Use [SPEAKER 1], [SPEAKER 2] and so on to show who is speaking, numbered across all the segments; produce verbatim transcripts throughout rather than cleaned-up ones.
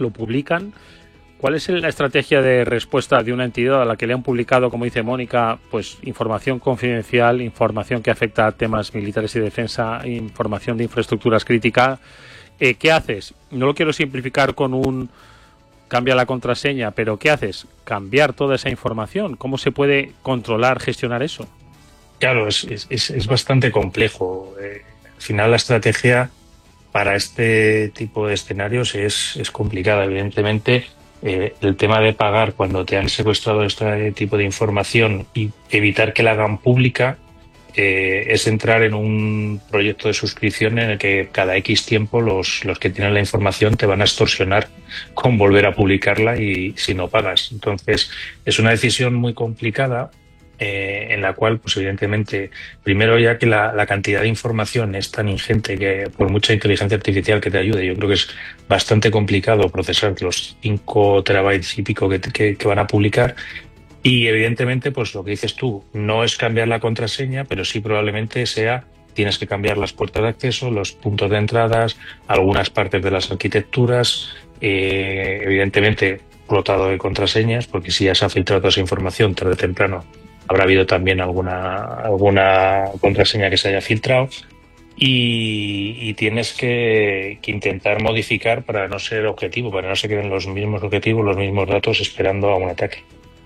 [SPEAKER 1] lo publican. ¿Cuál es la estrategia de respuesta de una entidad a la que le han publicado, como dice Mónica, pues información confidencial, información que afecta a temas militares y defensa, información de infraestructuras críticas? Eh, ¿Qué haces? No lo quiero simplificar con un cambia la contraseña, pero ¿qué haces? Cambiar toda esa información. ¿Cómo se puede controlar, gestionar eso?
[SPEAKER 2] Claro, es, es, es bastante complejo. Eh, al final la estrategia para este tipo de escenarios es, es complicada, evidentemente. Eh, el tema de pagar cuando te han secuestrado este tipo de información y evitar que la hagan pública eh, es entrar en un proyecto de suscripción en el que cada X tiempo los, los que tienen la información te van a extorsionar con volver a publicarla y si no pagas. Entonces es una decisión muy complicada eh, en la cual, pues evidentemente, primero ya que la, la cantidad de información es tan ingente que por mucha inteligencia artificial que te ayude, yo creo que es bastante complicado procesar los cinco terabytes y pico que, que, que van a publicar. Y evidentemente, pues lo que dices tú, no es cambiar la contraseña, pero sí probablemente sea, tienes que cambiar las puertas de acceso, los puntos de entradas, algunas partes de las arquitecturas, eh, evidentemente rotado de contraseñas, porque si ya se ha filtrado toda esa información tarde o temprano, habrá habido también alguna, alguna contraseña que se haya filtrado. Y, y tienes que, que intentar modificar para no ser objetivo, para no se queden los mismos objetivos, los mismos datos esperando a un ataque.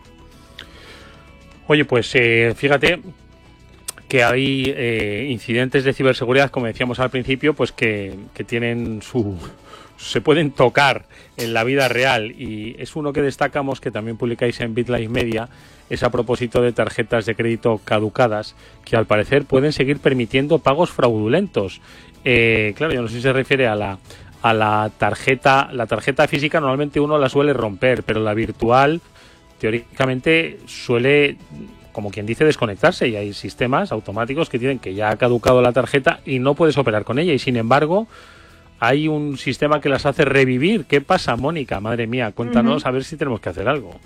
[SPEAKER 1] Oye, pues eh, fíjate que hay eh, incidentes de ciberseguridad, como decíamos al principio, pues que, que tienen su... se pueden tocar en la vida real, y es uno que destacamos, que también publicáis en BitLife Media, es a propósito de tarjetas de crédito caducadas, que al parecer pueden seguir permitiendo pagos fraudulentos. Eh, claro, yo no sé si se refiere a la, a la tarjeta, la tarjeta física normalmente uno la suele romper, pero la virtual teóricamente suele, como quien dice, desconectarse, y hay sistemas automáticos que tienen que ya ha caducado la tarjeta y no puedes operar con ella, y sin embargo hay un sistema que las hace revivir. ¿Qué pasa, Mónica? Madre mía, cuéntanos, uh-huh. A ver si tenemos que hacer algo.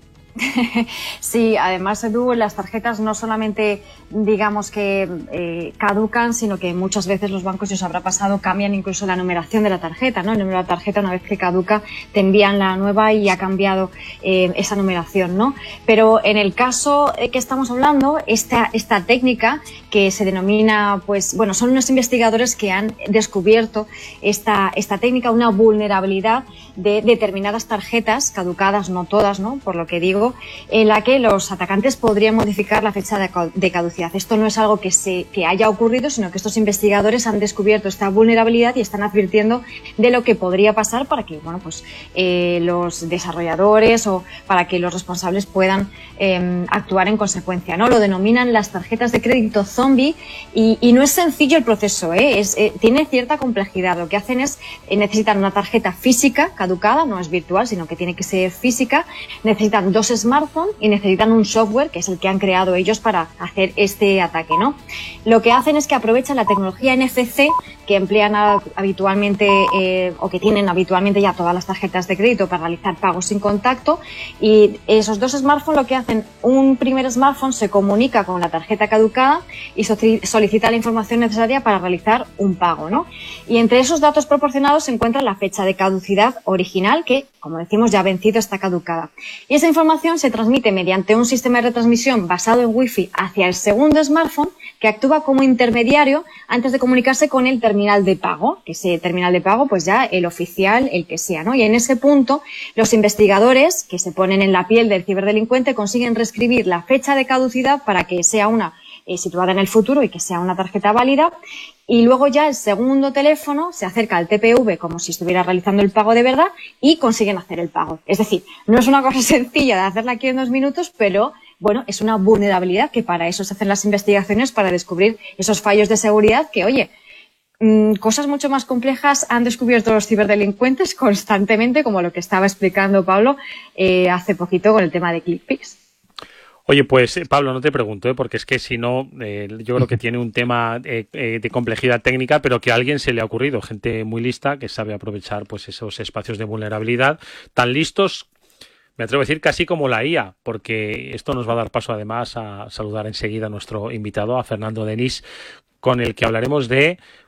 [SPEAKER 3] Sí, además, Edu, las tarjetas no solamente digamos que eh, caducan, sino que muchas veces los bancos, si os habrá pasado, cambian incluso la numeración de la tarjeta, ¿no? El número de la tarjeta, una vez que caduca, te envían la nueva y ha cambiado eh, esa numeración, ¿no? Pero en el caso que estamos hablando, esta, esta técnica que se denomina, pues, bueno, son unos investigadores que han descubierto esta, esta técnica, una vulnerabilidad de determinadas tarjetas caducadas, no todas, ¿no? Por lo que digo, en la que los atacantes podrían modificar la fecha de caducidad. Esto no es algo que, se, que haya ocurrido, sino que estos investigadores han descubierto esta vulnerabilidad y están advirtiendo de lo que podría pasar para que, bueno, pues eh, los desarrolladores o para que los responsables puedan eh, actuar en consecuencia, ¿no? Lo denominan las tarjetas de crédito zombie y, y no es sencillo el proceso, ¿eh? Es, eh, tiene cierta complejidad. Lo que hacen es eh, necesitan una tarjeta física caducada, no es virtual, sino que tiene que ser física, necesitan dos smartphones y necesitan un software que es el que han creado ellos para hacer este ataque, ¿no? Lo que hacen es que aprovechan la tecnología N F C que emplean habitualmente eh, o que tienen habitualmente ya todas las tarjetas de crédito para realizar pagos sin contacto, y esos dos smartphones lo que hacen, un primer smartphone se comunica con la tarjeta caducada y solicita la información necesaria para realizar un pago, ¿no? Y entre esos datos proporcionados se encuentra la fecha de caducidad original que, como decimos, ya ha vencido, está caducada. Y esa información se transmite mediante un sistema de retransmisión basado en Wi-Fi hacia el segundo smartphone, que actúa como intermediario antes de comunicarse con el terminal de pago, que ese terminal de pago, pues ya el oficial, el que sea, ¿no? Y en ese punto, los investigadores que se ponen en la piel del ciberdelincuente consiguen reescribir la fecha de caducidad para que sea una eh, situada en el futuro y que sea una tarjeta válida. Y luego ya el segundo teléfono se acerca al T P V como si estuviera realizando el pago de verdad y consiguen hacer el pago. Es decir, no es una cosa sencilla de hacerla aquí en dos minutos, pero bueno, es una vulnerabilidad que para eso se hacen las investigaciones, para descubrir esos fallos de seguridad que, oye, mmm, cosas mucho más complejas han descubierto los ciberdelincuentes constantemente, como lo que estaba explicando Pablo eh, hace poquito con el tema de ClickPix.
[SPEAKER 1] Oye, pues Pablo, no te pregunto, ¿eh? Porque es que si no, eh, yo creo que tiene un tema eh, eh, de complejidad técnica, pero que a alguien se le ha ocurrido, gente muy lista que sabe aprovechar pues esos espacios de vulnerabilidad, tan listos, me atrevo a decir, casi como la I A, porque esto nos va a dar paso además a saludar enseguida a nuestro invitado, a Fernando Denis, con el que hablaremos de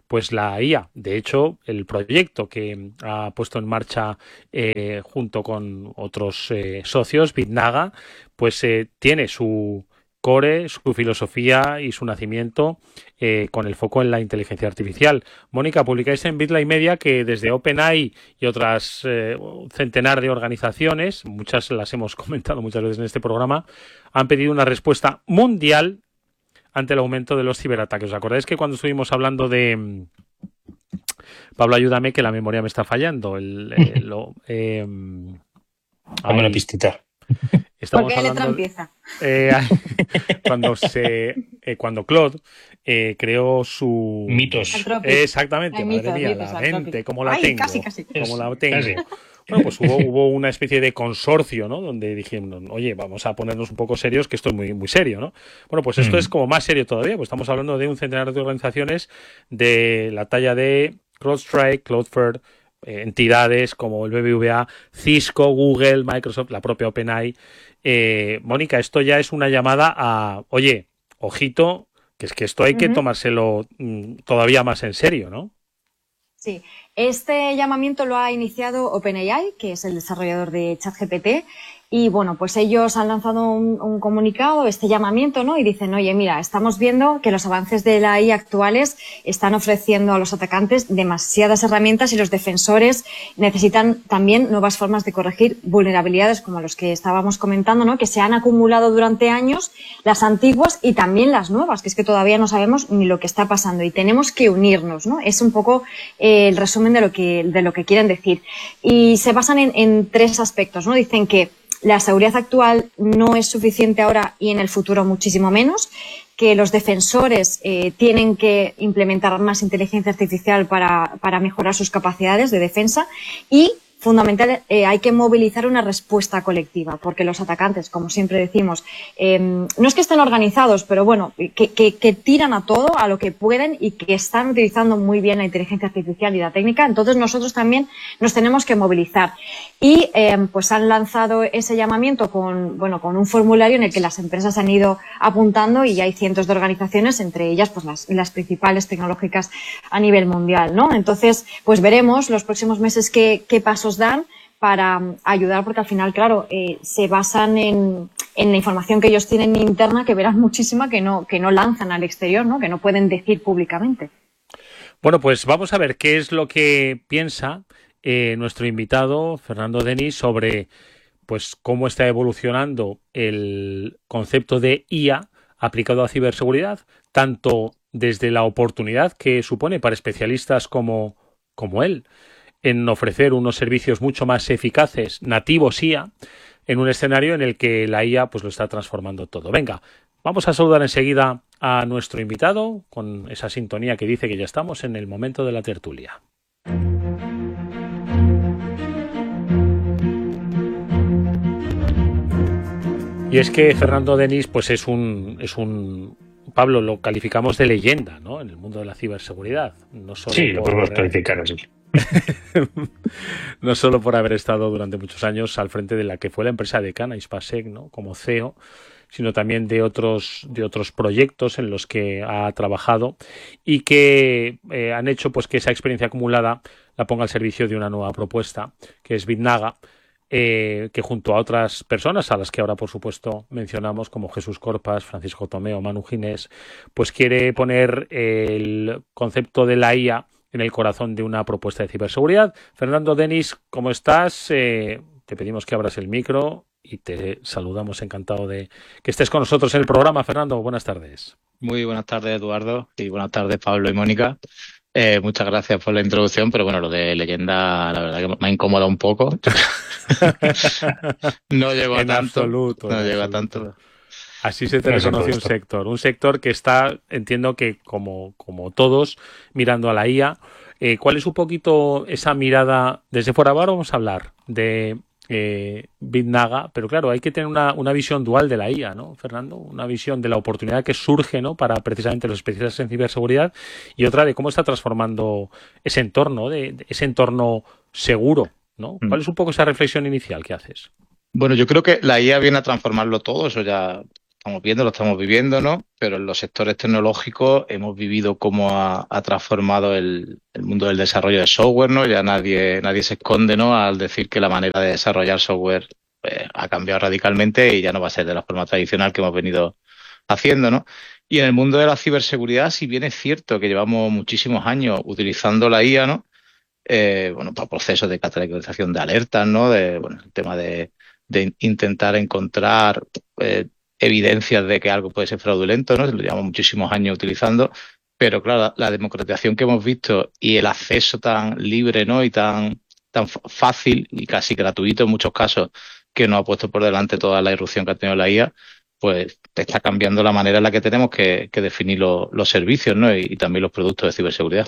[SPEAKER 1] pues la I A. De hecho, el proyecto que ha puesto en marcha eh, junto con otros eh, socios, Bitnaga, pues eh, tiene su core, su filosofía y su nacimiento eh, con el foco en la inteligencia artificial. Mónica, publicáis en Bitlight Media que desde OpenAI y otras eh, centenar de organizaciones, muchas las hemos comentado muchas veces en este programa, han pedido una respuesta mundial ante el aumento de los ciberataques. ¿Os acordáis que cuando estuvimos hablando de... Pablo, ayúdame que la memoria me está fallando. El, eh, lo, eh,
[SPEAKER 2] Dame una pistita.
[SPEAKER 1] Estamos
[SPEAKER 3] ¿Por qué
[SPEAKER 1] hablando,
[SPEAKER 3] letra empieza?
[SPEAKER 1] Eh, cuando se, eh, cuando Claude eh, creó su
[SPEAKER 2] mitos.
[SPEAKER 1] Eh, exactamente,
[SPEAKER 3] Hay
[SPEAKER 1] madre
[SPEAKER 3] mitos,
[SPEAKER 1] mía,
[SPEAKER 3] mitos,
[SPEAKER 1] la
[SPEAKER 3] Anthropic.
[SPEAKER 1] mente, como la
[SPEAKER 3] Ay,
[SPEAKER 1] tengo,
[SPEAKER 3] casi, casi.
[SPEAKER 1] como la tengo.
[SPEAKER 2] Casi.
[SPEAKER 1] Bueno, pues hubo, hubo una especie de consorcio, ¿no? Donde dijeron, oye, vamos a ponernos un poco serios, que esto es muy, muy serio, ¿no? Bueno, pues esto
[SPEAKER 2] Mm.
[SPEAKER 1] es como más serio todavía, pues estamos hablando de un centenar de organizaciones de la talla de CrowdStrike, Cloudflare, eh, entidades como el B B V A, Cisco, Google, Microsoft, la propia OpenAI. Eh, Mónica, esto ya es una llamada a, oye, ojito, que es que esto hay que
[SPEAKER 3] Ujú.
[SPEAKER 1] tomárselo mm, todavía más en serio, ¿no?
[SPEAKER 3] Sí, este llamamiento lo ha iniciado OpenAI, que es el desarrollador de ChatGPT, y bueno, pues ellos han lanzado un, un comunicado, este llamamiento, ¿no? Y dicen, oye, mira, estamos viendo que los avances de la I A actuales están ofreciendo a los atacantes demasiadas herramientas y los defensores necesitan también nuevas formas de corregir vulnerabilidades como los que estábamos comentando, ¿no? Que se han acumulado durante años, las antiguas y también las nuevas, que es que todavía no sabemos ni lo que está pasando y tenemos que unirnos, ¿no? Es un poco eh, el resumen de lo que, de lo que quieren decir. Y se basan en, en tres aspectos, ¿no? Dicen que la seguridad actual no es suficiente ahora y en el futuro muchísimo menos, que los defensores eh, tienen que implementar más inteligencia artificial para, para mejorar sus capacidades de defensa y, fundamental, eh, hay que movilizar una respuesta colectiva, porque los atacantes, como siempre decimos, eh, no es que estén organizados, pero bueno, que, que, que tiran a todo, a lo que pueden y que están utilizando muy bien la inteligencia artificial y la técnica, entonces nosotros también nos tenemos que movilizar. Y eh, pues han lanzado ese llamamiento con, bueno, con un formulario en el que las empresas han ido apuntando y hay cientos de organizaciones, entre ellas pues las, las principales tecnológicas a nivel mundial, ¿no? Entonces, pues veremos los próximos meses qué, qué pasos dan para um, ayudar, porque al final, claro, eh, se basan en, en la información que ellos tienen interna, que verán muchísima que no, que no lanzan al exterior, ¿no? Que no pueden decir públicamente.
[SPEAKER 1] Bueno, pues vamos a ver qué es lo que piensa eh, nuestro invitado, Fernando Denis, sobre pues cómo está evolucionando el concepto de I A aplicado a ciberseguridad, tanto desde la oportunidad que supone para especialistas como, como él, en ofrecer unos servicios mucho más eficaces, nativos I A, en un escenario en el que la I A pues lo está transformando todo. Venga, vamos a saludar enseguida a nuestro invitado con esa sintonía que dice que ya estamos en el momento de la tertulia. Y es que Fernando Denis pues es un es un Pablo, lo calificamos de leyenda, ¿no? En el mundo de la ciberseguridad, no solo
[SPEAKER 2] Sí, lo
[SPEAKER 1] por,
[SPEAKER 2] podemos calificar así.
[SPEAKER 1] no solo por haber estado durante muchos años al frente de la que fue la empresa decana, Hispasec, ¿no? Como C E O, sino también de otros de otros proyectos en los que ha trabajado y que eh, han hecho pues que esa experiencia acumulada la ponga al servicio de una nueva propuesta, que es Bitnaga, eh, que junto a otras personas, a las que ahora por supuesto mencionamos, como Jesús Corpas, Francisco Tomeo, Manu Ginés, pues quiere poner el concepto de la I A en el corazón de una propuesta de ciberseguridad. Fernando Denis, ¿cómo estás? Eh, te pedimos que abras el micro y te saludamos, encantado de que estés con nosotros en el programa. Fernando, buenas tardes.
[SPEAKER 4] Muy buenas tardes, Eduardo, y buenas tardes, Pablo y Mónica. Eh, muchas gracias por la introducción, pero bueno, lo de leyenda, la verdad que me ha incomodado un poco. No llego a
[SPEAKER 1] En
[SPEAKER 4] tanto.
[SPEAKER 1] absoluto,
[SPEAKER 4] No
[SPEAKER 1] en
[SPEAKER 4] llego a
[SPEAKER 1] absoluto.
[SPEAKER 4] tanto.
[SPEAKER 1] Así se te
[SPEAKER 2] No,
[SPEAKER 1] reconoce un
[SPEAKER 2] supuesto.
[SPEAKER 1] sector, un sector que está, entiendo que como, como todos, mirando a la I A. Eh, ¿Cuál es un poquito esa mirada desde fuera? Ahora vamos a hablar de eh, Bitnaga, pero claro, hay que tener una, una visión dual de la I A, ¿no, Fernando? Una visión de la oportunidad que surge, ¿no?, para precisamente los especialistas en ciberseguridad, y otra de cómo está transformando ese entorno, de, de ese entorno seguro, ¿no? ¿Cuál es un poco esa reflexión inicial que haces?
[SPEAKER 4] Bueno, yo creo que la I A viene a transformarlo todo, eso ya estamos viendo, lo estamos viviendo, ¿no? Pero en los sectores tecnológicos hemos vivido cómo ha, ha transformado el, el mundo del desarrollo de software, ¿no? Ya nadie, nadie se esconde, ¿no? Al decir que la manera de desarrollar software pues, ha cambiado radicalmente y ya no va a ser de la forma tradicional que hemos venido haciendo, ¿no? Y en el mundo de la ciberseguridad, si bien es cierto que llevamos muchísimos años utilizando la I A, ¿no? Eh, bueno, para procesos de categorización de alertas, ¿no? De, bueno, el tema de, de intentar encontrar eh, evidencias de que algo puede ser fraudulento, ¿no? Lo llevamos muchísimos años utilizando, pero claro, la, la democratización que hemos visto y el acceso tan libre, ¿no? Y tan, tan fácil y casi gratuito en muchos casos que nos ha puesto por delante toda la irrupción que ha tenido la I A, pues está cambiando la manera en la que tenemos que, que definir lo, los servicios, ¿no? Y, y también los productos de ciberseguridad.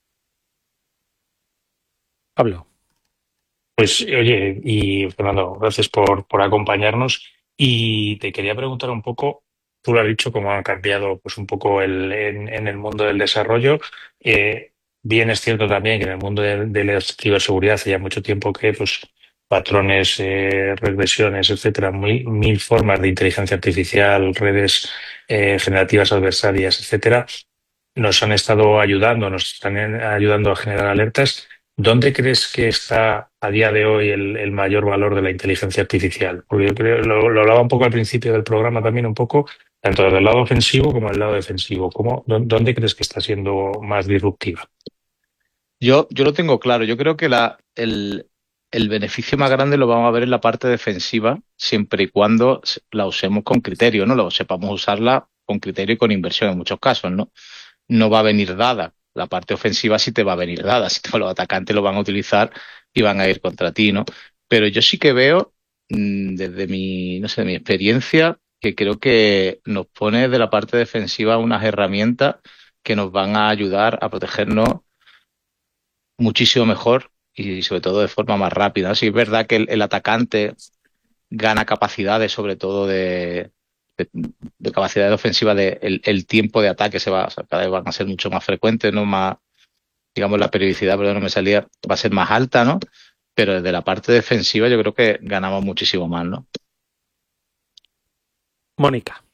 [SPEAKER 1] Pablo.
[SPEAKER 2] Pues oye, y Fernando, gracias por, por acompañarnos. Y te quería preguntar un poco, tú lo has dicho, cómo ha cambiado pues un poco el, en, en el mundo del desarrollo. Eh, bien es cierto también que en el mundo de, de la ciberseguridad hace ya mucho tiempo que pues patrones, eh, regresiones, etcétera, mil, mil formas de inteligencia artificial, redes eh, generativas adversarias, etcétera, nos han estado ayudando, nos están ayudando a generar alertas. ¿Dónde crees que está a día de hoy el, el mayor valor de la inteligencia artificial? Porque yo creo, lo, lo hablaba un poco al principio del programa también, un poco, tanto del lado ofensivo como del lado defensivo. ¿Cómo, dó- ¿Dónde crees que está siendo más disruptiva?
[SPEAKER 4] Yo, yo lo tengo claro. Yo creo que la, el, el beneficio más grande lo vamos a ver en la parte defensiva, siempre y cuando se- la usemos con criterio, ¿no? Lo sepamos usarla con criterio y con inversión en muchos casos, ¿no? No va a venir dada. La parte ofensiva sí te va a venir dada. Si te- los atacantes lo van a utilizar y van a ir contra ti, ¿no? Pero yo sí que veo, mm, desde mi, no sé, mi experiencia, que creo que nos pone de la parte defensiva unas herramientas que nos van a ayudar a protegernos muchísimo mejor y sobre todo de forma más rápida. Sí, es verdad que el, el atacante gana capacidades, sobre todo de, de, de capacidades ofensivas, de el, el tiempo de ataque se va, o sea, cada vez van a ser mucho más frecuentes, ¿no? Más, digamos, la periodicidad, perdón, no me salía, va a ser más alta, ¿no? Pero desde la parte defensiva yo creo que ganamos muchísimo más, ¿no?
[SPEAKER 1] Mónica.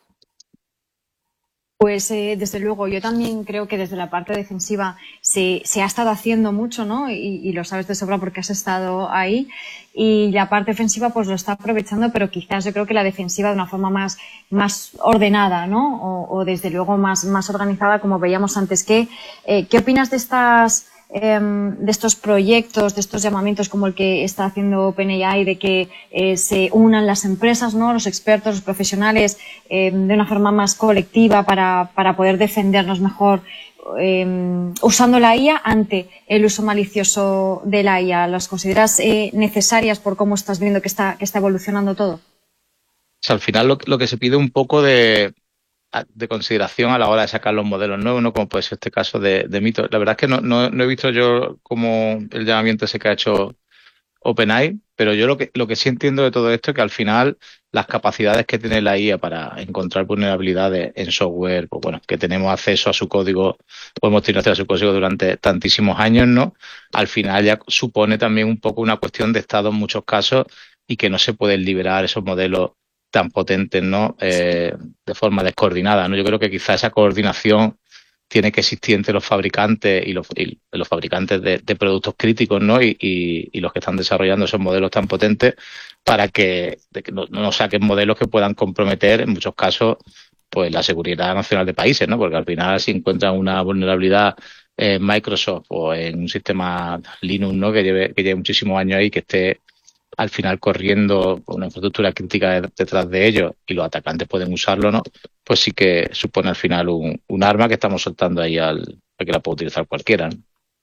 [SPEAKER 3] Pues eh, desde luego, yo también creo que desde la parte defensiva se, se ha estado haciendo mucho, ¿no? Y, y lo sabes de sobra porque has estado ahí. Y la parte ofensiva pues lo está aprovechando, pero quizás yo creo que la defensiva de una forma más, más ordenada, ¿no? O, o desde luego más, más organizada, como veíamos antes. ¿Qué, eh, ¿qué opinas de estas eh, de estos proyectos, de estos llamamientos como el que está haciendo OpenAI, de que eh, se unan las empresas, ¿no? Los expertos, los profesionales, eh, de una forma más colectiva para, para poder defendernos mejor eh, usando la I A ante el uso malicioso de la I A? ¿Las consideras eh, necesarias por cómo estás viendo que está, que está evolucionando todo?
[SPEAKER 4] O sea, al final lo, lo que se pide un poco de, de consideración a la hora de sacar los modelos nuevos, ¿no? Como puede ser este caso de, de Mito. La verdad es que no, no, no he visto yo como el llamamiento ese que ha hecho OpenAI, pero yo lo que, lo que sí entiendo de todo esto es que al final las capacidades que tiene la I A para encontrar vulnerabilidades en software, pues bueno, que tenemos acceso a su código, podemos tener acceso a su código durante tantísimos años, ¿no? Al final ya supone también un poco una cuestión de estado en muchos casos y que no se pueden liberar esos modelos tan potentes, ¿no? Eh, de forma descoordinada, ¿no? Yo creo que quizá esa coordinación tiene que existir entre los fabricantes y los, y los fabricantes de, de productos críticos, ¿no? Y, y, y los que están desarrollando esos modelos tan potentes para que, de que no, no saquen modelos que puedan comprometer, en muchos casos, pues la seguridad nacional de países, ¿no? Porque al final, si encuentran una vulnerabilidad en Microsoft o en un sistema Linux, ¿no? Que lleve, que lleve muchísimos años ahí, que esté al final corriendo una infraestructura crítica detrás de ellos y los atacantes pueden usarlo, ¿no? Pues sí que supone al final un, un arma que estamos soltando ahí al a que la puede utilizar cualquiera, ¿no?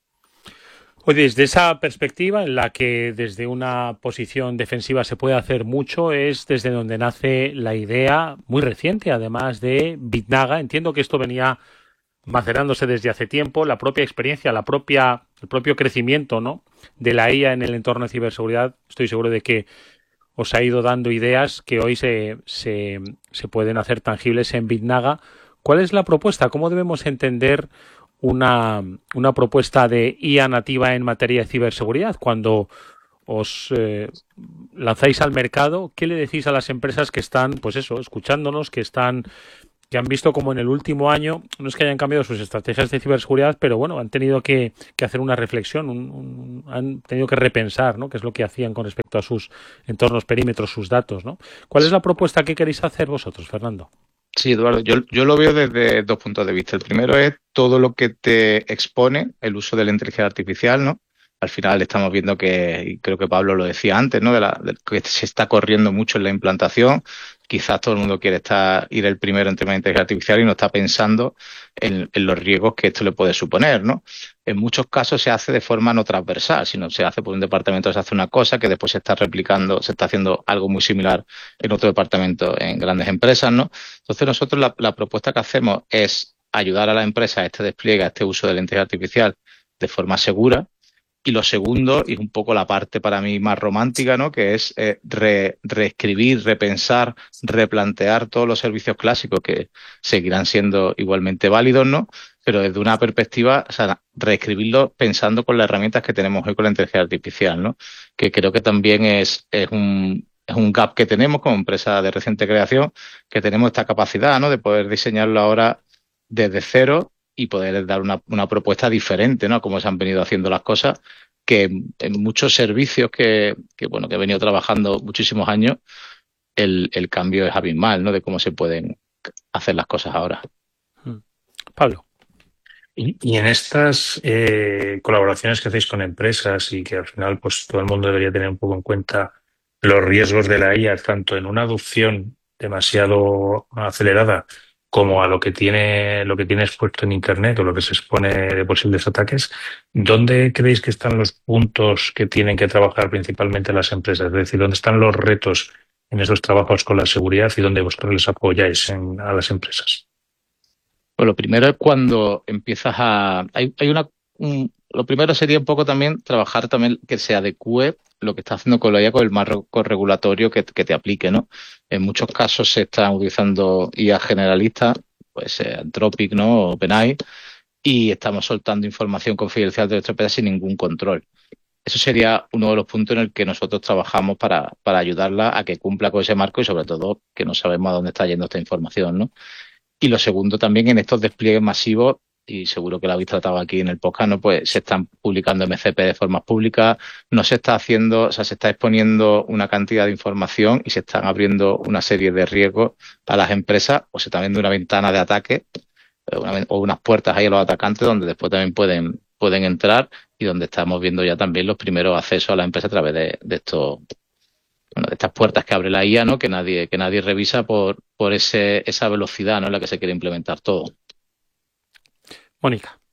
[SPEAKER 1] Oye, desde esa perspectiva en la que desde una posición defensiva se puede hacer mucho, es desde donde nace la idea muy reciente, además de Bitnaga. Entiendo que esto venía macerándose desde hace tiempo, la propia experiencia, la propia, el propio crecimiento, ¿no? de la I A en el entorno de ciberseguridad. Estoy seguro de que os ha ido dando ideas que hoy se, se, se pueden hacer tangibles en Bitnaga. ¿Cuál es la propuesta? ¿Cómo debemos entender una, una propuesta de I A nativa en materia de ciberseguridad cuando os eh, lanzáis al mercado, ¿qué le decís a las empresas que están, pues eso, escuchándonos, que están, que han visto como en el último año, no es que hayan cambiado sus estrategias de ciberseguridad, pero bueno, han tenido que, que hacer una reflexión, un, un, han tenido que repensar, ¿no? Qué es lo que hacían con respecto a sus entornos, perímetros, sus datos, ¿no? ¿Cuál es la propuesta que queréis hacer vosotros, Fernando?
[SPEAKER 4] Sí, Eduardo, yo, yo lo veo desde dos puntos de vista. El primero es todo lo que te expone el uso de la inteligencia artificial, ¿no? Al final estamos viendo que, y creo que Pablo lo decía antes, ¿no? De la, de que se está corriendo mucho en la implantación. Quizás todo el mundo quiere estar, ir el primero en temas de inteligencia artificial y no está pensando en, en los riesgos que esto le puede suponer, ¿no? En muchos casos se hace de forma no transversal, sino se hace por un departamento, se hace una cosa que después se está replicando, se está haciendo algo muy similar en otro departamento en grandes empresas, ¿no? Entonces nosotros la, la propuesta que hacemos es ayudar a la empresa a este despliegue, a este uso de la inteligencia artificial de forma segura. Y lo segundo, y es un poco la parte para mí más romántica, ¿no? Que es eh, re, reescribir, repensar, replantear todos los servicios clásicos que seguirán siendo igualmente válidos, ¿no? Pero desde una perspectiva, o sea, reescribirlo pensando con las herramientas que tenemos hoy con la inteligencia artificial, ¿no? Que creo que también es, es un es un gap que tenemos como empresa de reciente creación, que tenemos esta capacidad, ¿no? De poder diseñarlo ahora desde cero y poder dar una, una propuesta diferente, ¿no? Como se han venido haciendo las cosas, que en muchos servicios que, que bueno, que he venido trabajando muchísimos años, el, el cambio es abismal, ¿no? De cómo se pueden hacer las cosas ahora.
[SPEAKER 1] Pablo.
[SPEAKER 2] Y, y en estas eh, colaboraciones que hacéis con empresas y que al final pues todo el mundo debería tener un poco en cuenta los riesgos de la I A, tanto en una adopción demasiado acelerada como a lo que tiene lo que tiene expuesto en Internet o lo que se expone de posibles ataques, ¿dónde creéis que están los puntos que tienen que trabajar principalmente las empresas? Es decir, ¿dónde están los retos en esos trabajos con la seguridad y dónde vosotros les apoyáis en, a las empresas?
[SPEAKER 4] Pues lo primero es cuando empiezas a... Hay, hay una... Un, lo primero sería un poco también trabajar también que se adecue lo que está haciendo con la I A con el marco regulatorio que, que te aplique, ¿no? En muchos casos se están utilizando I A generalistas, pues eh, Anthropic, ¿no? O OpenAI, y estamos soltando información confidencial de nuestra empresa sin ningún control. Eso sería uno de los puntos en el que nosotros trabajamos para, para ayudarla a que cumpla con ese marco y sobre todo que no sabemos a dónde está yendo esta información, ¿no? Y lo segundo también en estos despliegues masivos, y seguro que lo habéis tratado aquí en el podcast, ¿no? Pues se están publicando M C P de forma pública, no se está haciendo, o sea, se está exponiendo una cantidad de información y se están abriendo una serie de riesgos a las empresas o se está abriendo una ventana de ataque una, o unas puertas ahí a los atacantes donde después también pueden, pueden entrar y donde estamos viendo ya también los primeros accesos a la empresa a través de, de estos bueno, de estas puertas que abre la I A, ¿no? Que nadie, que nadie revisa por, por ese, esa velocidad, ¿no? En la que se quiere implementar todo.
[SPEAKER 1] Mónica.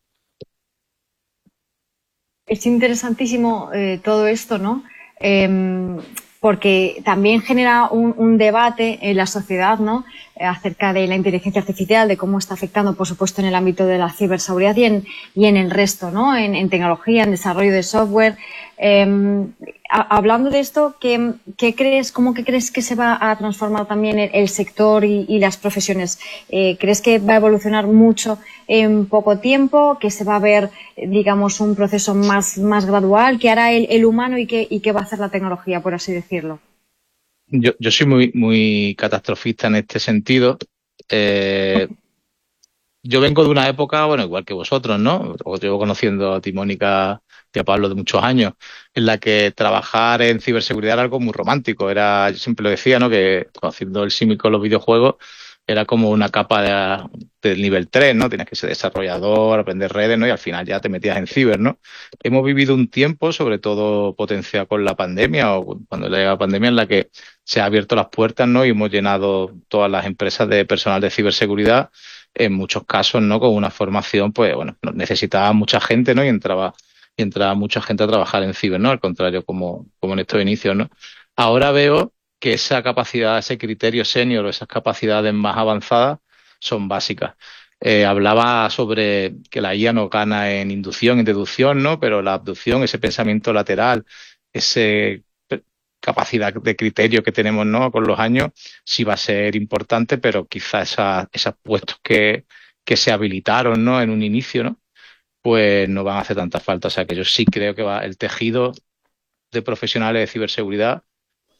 [SPEAKER 3] Es interesantísimo eh, todo esto, ¿no? Eh, porque también genera un, un debate en la sociedad, ¿no? Eh, acerca de la inteligencia artificial, de cómo está afectando, por supuesto, en el ámbito de la ciberseguridad y en, y en el resto, ¿no? En, en tecnología, en desarrollo de software. Eh, a, hablando de esto, ¿qué, qué crees, cómo que crees que se va a transformar también el, el sector y, y las profesiones? Eh, ¿Crees que va a evolucionar mucho en poco tiempo? ¿Que se va a ver, digamos, un proceso más, más gradual? ¿Qué hará el, el humano y qué, y qué va a hacer la tecnología, por así decirlo?
[SPEAKER 4] Yo, yo soy muy, muy catastrofista en este sentido. Eh, yo vengo de una época, bueno, igual que vosotros, ¿no? Os llevo conociendo a ti, Mónica, y a Pablo de muchos años, en la que trabajar en ciberseguridad era algo muy romántico. Era, yo siempre lo decía, ¿no? Que haciendo el símil con los videojuegos, era como una capa de, del nivel tres, ¿no? Tienes que ser desarrollador, aprender redes, ¿no? Y al final ya te metías en ciber, ¿no? Hemos vivido un tiempo, sobre todo potenciado con la pandemia o cuando llega la pandemia, en la que se han abierto las puertas, ¿no? Y hemos llenado todas las empresas de personal de ciberseguridad, en muchos casos, ¿no? Con una formación, pues, bueno, necesitaba mucha gente, ¿no? Y entraba, y entraba mucha gente a trabajar en ciber, ¿no? Al contrario, como, como en estos inicios, ¿no? Ahora veo que esa capacidad, ese criterio senior o esas capacidades más avanzadas son básicas. Eh, hablaba sobre que la I A no gana en inducción, en deducción, ¿no? Pero la abducción, ese pensamiento lateral, esa capacidad de criterio que tenemos, ¿no? Con los años, sí va a ser importante, pero quizás esa, esos puestos que, que se habilitaron, ¿no? En un inicio, ¿no? Pues no van a hacer tanta falta. O sea que yo sí creo que va el tejido de profesionales de ciberseguridad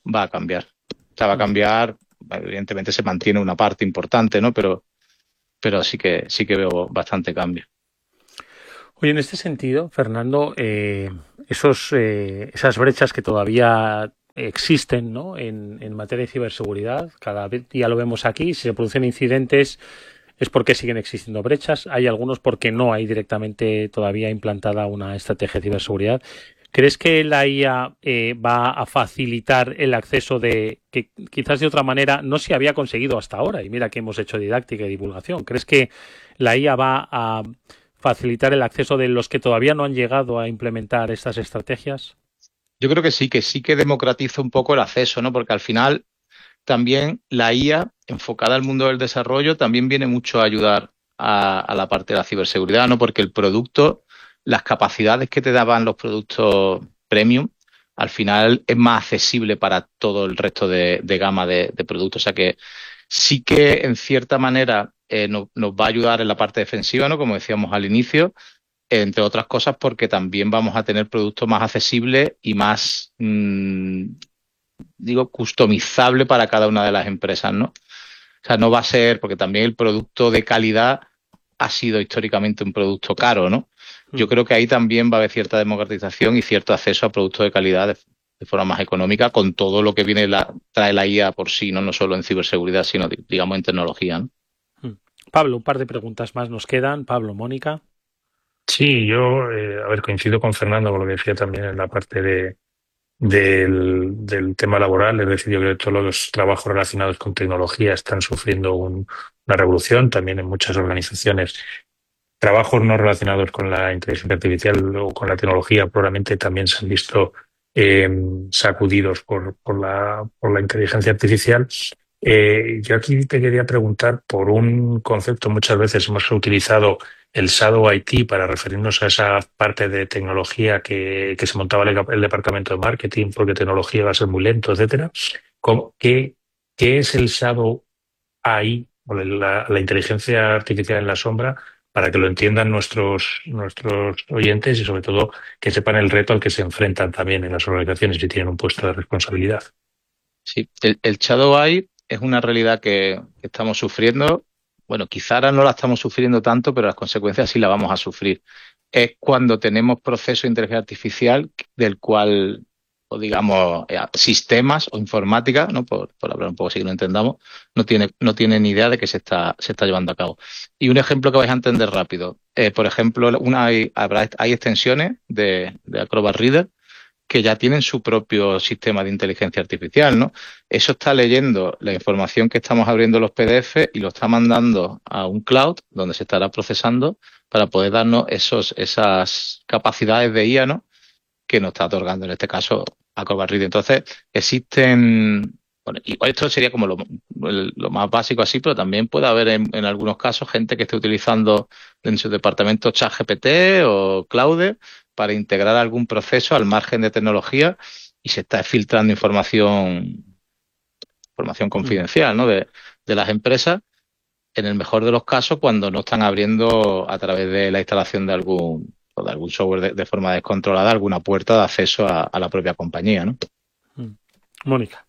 [SPEAKER 4] va a cambiar. O sea, va a cambiar, evidentemente se mantiene una parte importante, ¿no? Pero, pero sí que sí que veo bastante cambio.
[SPEAKER 1] Oye, en este sentido, Fernando, eh, esos, eh, esas brechas que todavía existen, ¿no? en, en materia de ciberseguridad, cada vez ya lo vemos aquí, si se producen incidentes es porque siguen existiendo brechas, hay algunos porque no hay directamente todavía implantada una estrategia de ciberseguridad. ¿Crees que la I A eh, va a facilitar el acceso de que quizás de otra manera no se había conseguido hasta ahora? Y mira que hemos hecho didáctica y divulgación. ¿Crees que la I A va a facilitar el acceso de los que todavía no han llegado a implementar estas estrategias?
[SPEAKER 4] Yo creo que sí, que sí que democratiza un poco el acceso, ¿no? Porque al final también la I A enfocada al mundo del desarrollo también viene mucho a ayudar a, a la parte de la ciberseguridad, ¿no? Porque el producto, las capacidades que te daban los productos premium, al final es más accesible para todo el resto de, de gama de, de productos. O sea que sí que en cierta manera eh, no, nos va a ayudar en la parte defensiva, ¿no? Como decíamos al inicio, entre otras cosas porque también vamos a tener productos más accesibles y más, mmm, digo, customizable para cada una de las empresas, ¿no? O sea, no va a ser, porque también el producto de calidad ha sido históricamente un producto caro, ¿no? Yo creo que ahí también va a haber cierta democratización y cierto acceso a productos de calidad de, de forma más económica con todo lo que viene la, trae la I A por sí, ¿no? No solo en ciberseguridad, sino, digamos, en tecnología, ¿no?
[SPEAKER 1] Pablo, un par de preguntas más nos quedan. Pablo, Mónica.
[SPEAKER 2] Sí, yo, eh, a ver, coincido con Fernando con lo que decía también en la parte de, del, del tema laboral. Es decir, yo creo que todos los trabajos relacionados con tecnología están sufriendo un- una revolución también en muchas organizaciones. Trabajos no relacionados con la inteligencia artificial o con la tecnología probablemente también se han visto eh, sacudidos por, por la, por la inteligencia artificial. Eh, yo aquí te quería preguntar por un concepto. Muchas veces hemos utilizado el Shadow I T para referirnos a esa parte de tecnología que, que se montaba el, el departamento de marketing porque tecnología va a ser muy lento, etcétera. ¿Cómo- ¿Qué, qué es el Shadow A I o la, la inteligencia artificial en la sombra para que lo entiendan nuestros, nuestros oyentes y sobre todo que sepan el reto al que se enfrentan también en las organizaciones si tienen un puesto de responsabilidad?
[SPEAKER 4] Sí, el, el Shadow A I es una realidad que, que estamos sufriendo. Bueno, quizá ahora no la estamos sufriendo tanto, pero las consecuencias sí las vamos a sufrir. Es cuando tenemos procesos de inteligencia artificial del cual, o digamos, eh, sistemas o informática, ¿no? Por, por hablar un poco así que lo entendamos, no tiene, no tiene ni idea de que se está, se está llevando a cabo. Y un ejemplo que vais a entender rápido. Eh, por ejemplo, una, hay, habrá, hay extensiones de, de Acrobat Reader que ya tienen su propio sistema de inteligencia artificial, ¿no? Eso está leyendo la información que estamos abriendo los P D F y lo está mandando a un cloud donde se estará procesando para poder darnos esos, esas capacidades de I A, ¿no? Que nos está otorgando en este caso Acrobat Reader. Entonces, existen, bueno, y esto sería como lo, lo más básico así, pero también puede haber en, en algunos casos gente que esté utilizando en su departamento ChatGPT o Claude para integrar algún proceso al margen de tecnología y se está filtrando información, información confidencial, ¿no? de, de las empresas, en el mejor de los casos, cuando no están abriendo a través de la instalación de algún, o de algún software de, de forma descontrolada alguna puerta de acceso a, a la propia compañía, ¿no?
[SPEAKER 1] Mónica.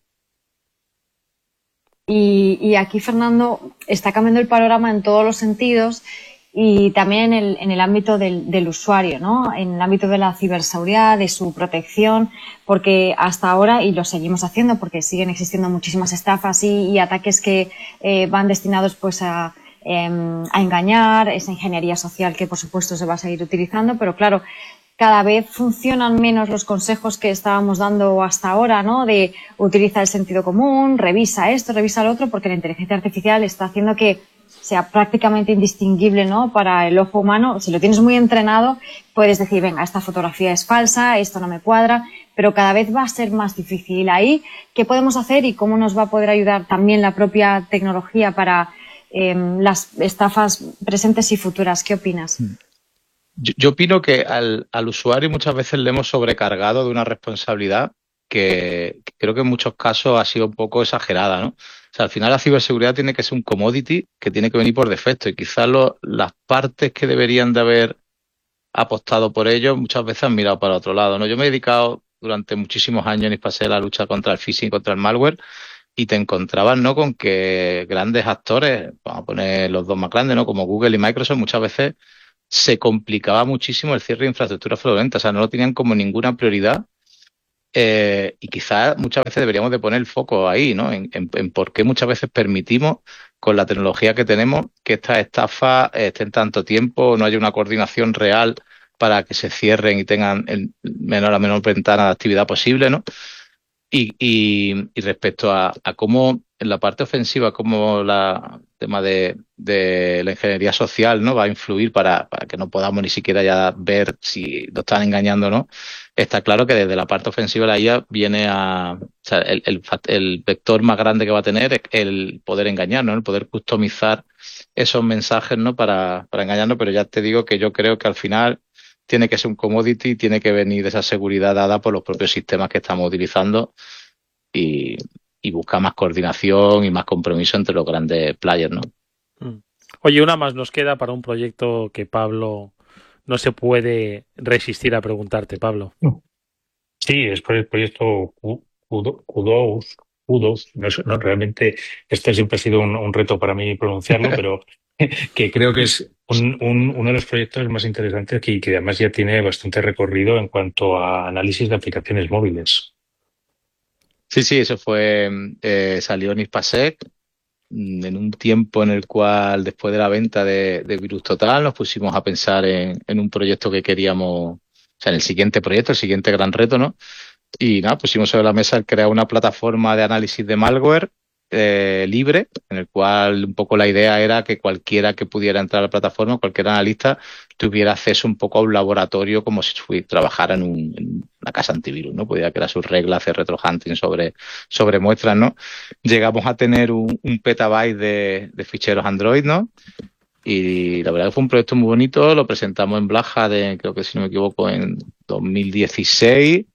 [SPEAKER 3] Y, y aquí, Fernando, está cambiando el panorama en todos los sentidos y también en el, en el ámbito del, del usuario, ¿no? En el ámbito de la ciberseguridad, de su protección, porque hasta ahora, y lo seguimos haciendo porque siguen existiendo muchísimas estafas y, y ataques que eh, van destinados pues a, eh, a engañar, esa ingeniería social que por supuesto se va a seguir utilizando, pero claro, cada vez funcionan menos los consejos que estábamos dando hasta ahora, ¿no? De utiliza el sentido común, revisa esto, revisa lo otro, porque la inteligencia artificial está haciendo que sea prácticamente indistinguible, ¿no? Para el ojo humano. Si lo tienes muy entrenado, puedes decir, venga, esta fotografía es falsa, esto no me cuadra, pero cada vez va a ser más difícil. Ahí, ¿qué podemos hacer y cómo nos va a poder ayudar también la propia tecnología para eh, las estafas presentes y futuras? ¿Qué opinas?
[SPEAKER 4] Yo, yo opino que al, al usuario muchas veces le hemos sobrecargado de una responsabilidad que, que creo que en muchos casos ha sido un poco exagerada, ¿no? O sea, al final la ciberseguridad tiene que ser un commodity que tiene que venir por defecto y quizás lo, las partes que deberían de haber apostado por ello muchas veces han mirado para otro lado, ¿no? Yo me he dedicado durante muchísimos años en Ispasec la lucha contra el phishing, contra el malware, y te encontrabas, ¿no?, con que grandes actores, vamos a poner los dos más grandes, ¿no?, como Google y Microsoft, muchas veces se complicaba muchísimo el cierre de infraestructura fraudulenta, o sea, no lo tenían como ninguna prioridad. Eh, y quizás muchas veces deberíamos de poner el foco ahí, ¿no? En, en, en por qué muchas veces permitimos, con la tecnología que tenemos, que estas estafas estén tanto tiempo, no haya una coordinación real para que se cierren y tengan el menor a menor ventana de actividad posible, ¿no? Y, y, y respecto a, a cómo en la parte ofensiva, cómo la, el tema de, de la ingeniería social, ¿no?, va a influir para, para que no podamos ni siquiera ya ver si nos están engañando o no. Está claro que desde la parte ofensiva la I A viene a... O sea, el, el, el vector más grande que va a tener es el poder engañar, ¿no?, el poder customizar esos mensajes, ¿no?, para, para engañarnos, pero ya te digo que yo creo que al final tiene que ser un commodity, tiene que venir de esa seguridad dada por los propios sistemas que estamos utilizando y, y buscar más coordinación y más compromiso entre los grandes players, ¿no?
[SPEAKER 1] Oye, una más nos queda para un proyecto que Pablo no se puede resistir a preguntarte, Pablo.
[SPEAKER 2] Sí, es por el proyecto Kudos. Kudos. No, no, realmente este siempre ha sido un, un reto para mí pronunciarlo, pero que creo que es un, un, uno de los proyectos más interesantes que, que además ya tiene bastante recorrido en cuanto a análisis de aplicaciones móviles.
[SPEAKER 4] Sí, sí, eso fue, eh, salió en Ispasec en un tiempo en el cual, después de la venta de, de Virus Total, nos pusimos a pensar en, en un proyecto que queríamos, o sea, en el siguiente proyecto, el siguiente gran reto, ¿no? Y nada, pusimos sobre la mesa el crear una plataforma de análisis de malware eh, libre, en el cual un poco la idea era que cualquiera que pudiera entrar a la plataforma, cualquier analista, tuviera acceso un poco a un laboratorio como si trabajara en, un, en una casa antivirus, ¿no? Pudiera crear sus reglas, hacer retrohunting sobre, sobre muestras, ¿no? Llegamos a tener un, un petabyte de, de ficheros Android, ¿no? Y la verdad que fue un proyecto muy bonito, lo presentamos en Black Hat, de, creo que si no me equivoco, en dos mil dieciséis,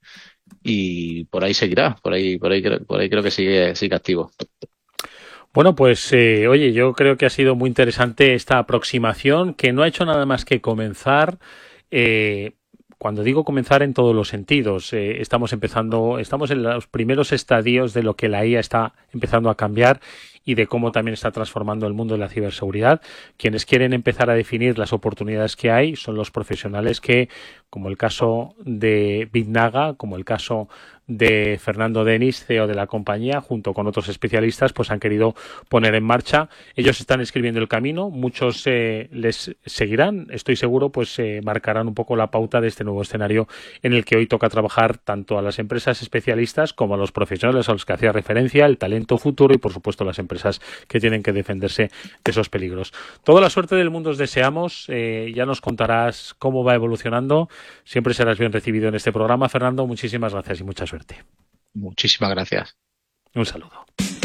[SPEAKER 4] y por ahí seguirá, por ahí, por ahí, por ahí creo que sigue, sigue activo.
[SPEAKER 1] Bueno, pues eh, oye, yo creo que ha sido muy interesante esta aproximación, que no ha hecho nada más que comenzar. Eh, cuando digo comenzar, en todos los sentidos, eh, estamos empezando, estamos en los primeros estadios de lo que la I A está empezando a cambiar y de cómo también está transformando el mundo de la ciberseguridad. Quienes quieren empezar a definir las oportunidades que hay son los profesionales que, como el caso de Bitnaga, como el caso de Fernando Denis, C E O de la compañía, junto con otros especialistas, pues han querido poner en marcha. Ellos están escribiendo el camino, muchos eh, les seguirán, estoy seguro, pues eh, marcarán un poco la pauta de este nuevo escenario en el que hoy toca trabajar tanto a las empresas especialistas como a los profesionales a los que hacía referencia, el talento futuro y, por supuesto, las empresas que tienen que defenderse de esos peligros. Toda la suerte del mundo os deseamos, eh, ya nos contarás cómo va evolucionando, siempre serás bien recibido en este programa. Fernando, muchísimas gracias y mucha suerte.
[SPEAKER 4] Muchísimas gracias.
[SPEAKER 1] Un saludo.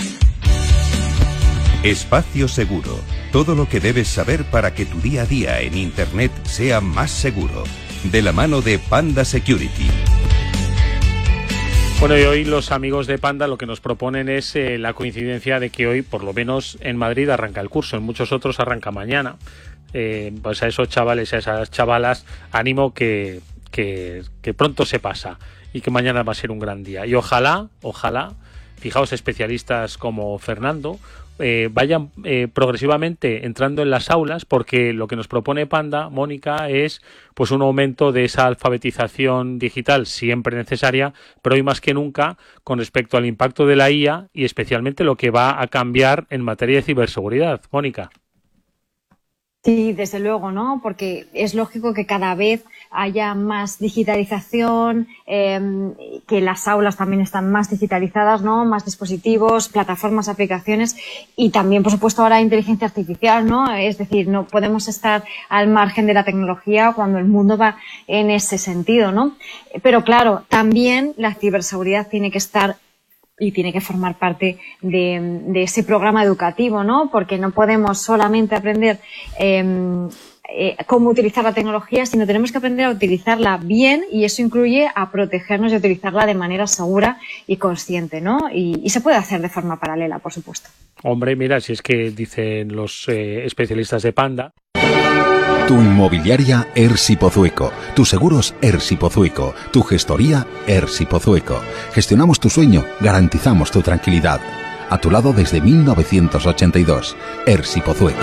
[SPEAKER 5] Espacio Seguro. Todo lo que debes saber para que tu día a día en Internet sea más seguro. De la mano de Panda Security.
[SPEAKER 1] Bueno, y hoy los amigos de Panda lo que nos proponen es eh, la coincidencia de que hoy, por lo menos en Madrid, arranca el curso. En muchos otros arranca mañana. Eh, pues a esos chavales, a esas chavalas, ánimo que, que, que pronto se pasa y que mañana va a ser un gran día. Y ojalá, ojalá, fijaos, especialistas como Fernando, eh, vayan eh, progresivamente entrando en las aulas, porque lo que nos propone Panda, Mónica, es pues un aumento de esa alfabetización digital siempre necesaria, pero hoy más que nunca con respecto al impacto de la I A y especialmente lo que va a cambiar en materia de ciberseguridad. Mónica.
[SPEAKER 3] Sí, desde luego, ¿no? Porque es lógico que cada vez haya más digitalización, eh, que las aulas también están más digitalizadas, ¿no? Más dispositivos, plataformas, aplicaciones y también, por supuesto, ahora inteligencia artificial, ¿no? Es decir, no podemos estar al margen de la tecnología cuando el mundo va en ese sentido, ¿no? Pero claro, también la ciberseguridad tiene que estar y tiene que formar parte de, de ese programa educativo, ¿no? Porque no podemos solamente aprender eh, eh, cómo utilizar la tecnología, sino tenemos que aprender a utilizarla bien, y eso incluye a protegernos y a utilizarla de manera segura y consciente, ¿no? Y, y se puede hacer de forma paralela, por supuesto.
[SPEAKER 1] Hombre, mira, si es que dicen los eh, especialistas de Panda.
[SPEAKER 6] Tu inmobiliaria Ersi Pozueco, tus seguros Ersi Pozueco, tu gestoría Ersi Pozueco. Gestionamos tu sueño, garantizamos tu tranquilidad. A tu lado desde mil novecientos ochenta y dos, Ersi Pozueco.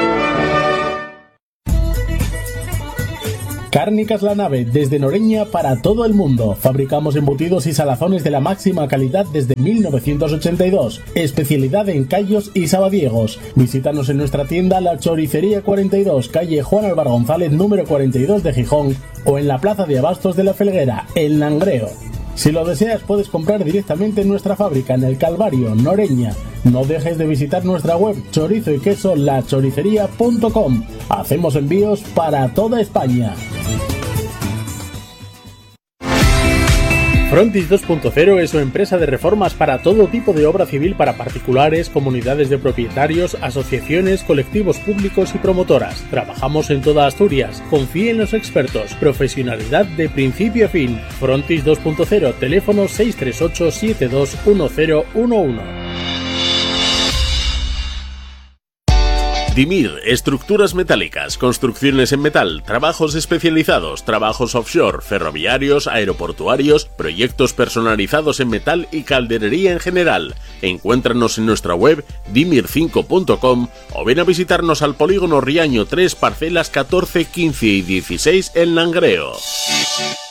[SPEAKER 7] Cárnicas La Nave, desde Noreña para todo el mundo. Fabricamos embutidos y salazones de la máxima calidad desde mil novecientos ochenta y dos. Especialidad en callos y sabadiegos. Visítanos en nuestra tienda La Choricería cuarenta y dos, calle Juan Álvaro González, número cuarenta y dos de Gijón, o en la Plaza de Abastos de la Felguera, El Langreo. Si lo deseas, puedes comprar directamente en nuestra fábrica en El Calvario, Noreña. No dejes de visitar nuestra web chorizo y queso la choricería punto com. Hacemos envíos para toda España. Frontis dos punto cero es una empresa de reformas para todo tipo de obra civil para particulares, comunidades de propietarios, asociaciones, colectivos públicos y promotoras. Trabajamos en toda Asturias. Confíe en los expertos. Profesionalidad de principio a fin. Frontis dos punto cero. Teléfono seis tres ocho siete dos uno cero uno uno.
[SPEAKER 8] Dimir, estructuras metálicas, construcciones en metal, trabajos especializados, trabajos offshore, ferroviarios, aeroportuarios, proyectos personalizados en metal y calderería en general. Encuéntranos en nuestra web dimir cinco punto com o ven a visitarnos al polígono Riaño tres, parcelas catorce, quince y dieciséis en Langreo.